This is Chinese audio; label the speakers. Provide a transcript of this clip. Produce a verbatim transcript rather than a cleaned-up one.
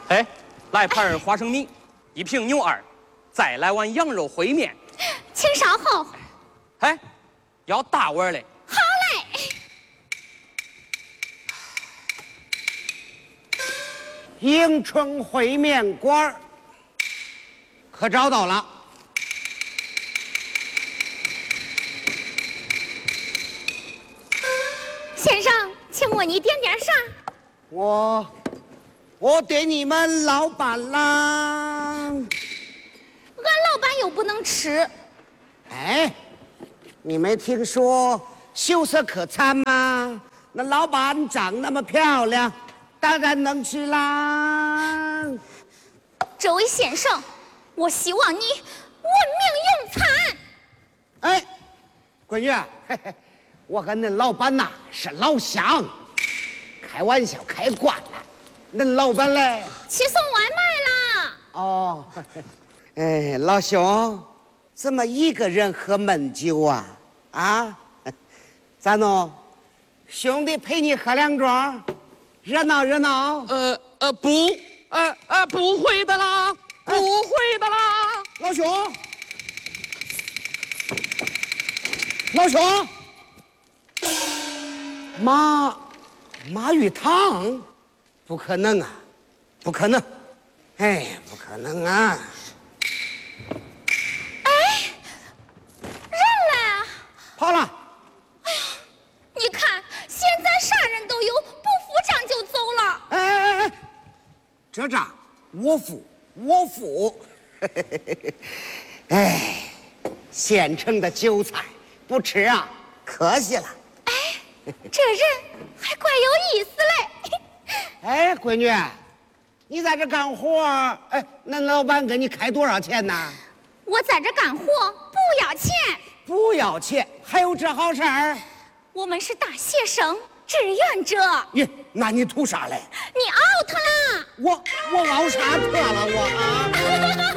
Speaker 1: 哎，来盘花生米，一瓶牛二，再来碗羊肉烩面。
Speaker 2: 请稍后。
Speaker 1: 哎，要大碗的。
Speaker 2: 好嘞。
Speaker 3: 迎春烩面馆可找到了。
Speaker 2: 先生，请问你点点啥？
Speaker 3: 我，我对你们老板啦。
Speaker 2: 俺老板又不能吃。
Speaker 3: 哎，你没听说秀色可餐吗？那老板长那么漂亮，当然能吃啦。
Speaker 2: 这位先生，我希望你闻名用餐。
Speaker 3: 哎，闺女，嘿嘿，我跟恁老板呐是老乡，开玩笑开惯了。恁老板嘞？
Speaker 2: 去送外卖啦。
Speaker 3: 哦，哎，老兄，怎么一个人喝闷酒啊？啊，咋弄？兄弟陪你喝两盅，热闹热闹。
Speaker 1: 呃呃不，呃呃不会的啦，不会的啦。
Speaker 3: 老兄，老兄，马马玉堂，不可能啊，不可能，哎，不可能啊！
Speaker 2: 哎，人嘞？
Speaker 3: 跑了。
Speaker 2: 你看，现在啥人都有，不付账就走了。
Speaker 3: 哎哎哎，这账我付，我付。哎，现成的韭菜不吃啊，可惜了。
Speaker 2: 哎，这人还怪有意思嘞。
Speaker 3: 哎，闺女，你在这干活，哎，那老板给你开多少钱呢？
Speaker 2: 我在这干活不要钱。
Speaker 3: 不要钱，还有这好事儿？
Speaker 2: 我们是大学生，志愿者。
Speaker 3: 耶，那你图啥嘞？
Speaker 2: 你 out 啦！
Speaker 3: 我我熬啥特了我啊？